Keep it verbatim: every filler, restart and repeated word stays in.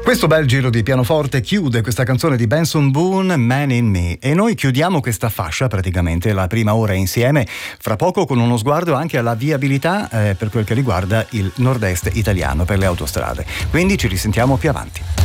Questo bel giro di pianoforte chiude questa canzone di Benson Boone, Man in Me, e noi chiudiamo questa fascia, praticamente la prima ora insieme, fra poco con uno sguardo anche alla viabilità eh, per quel che riguarda il nord-est italiano per le autostrade. Quindi ci risentiamo più avanti.